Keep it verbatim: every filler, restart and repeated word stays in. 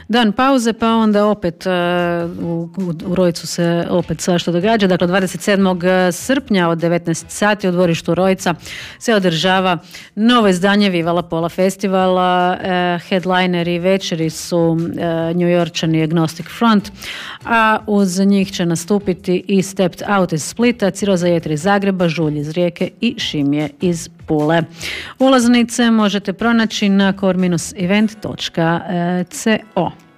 Dan pauze, pa onda opet uh, u, u Rojcu se opet svašta događa. Dakle, dvadeset sedmog srpnja od devetnaest sati u dvorištu Rojca se održava novo izdanje Vivala Pola festivala. Uh, headlineri večeri su uh, Njujorčani Agnostic Front, a uz njih će nastupiti i Stepped Out iz Splita, Ciroza Jetri iz Zagreba, Žulj iz Rijeke i Šimje iz Pule. Ulaznice možete pronaći na core dash event dot co.